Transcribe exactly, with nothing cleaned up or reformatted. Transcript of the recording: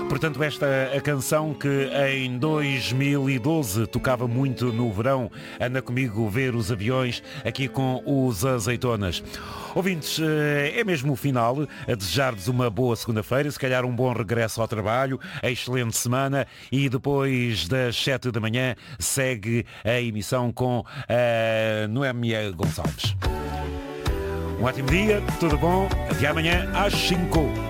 Portanto, esta a canção que em dois mil e doze tocava muito no verão. Anda comigo ver os aviões aqui com os Azeitonas. Ouvintes, é mesmo o final. A desejar-vos uma boa segunda-feira, se calhar um bom regresso ao trabalho, a excelente semana, e depois das sete da manhã segue a emissão com a Noémia Gonçalves. Um ótimo dia, tudo bom? Até amanhã às cinco.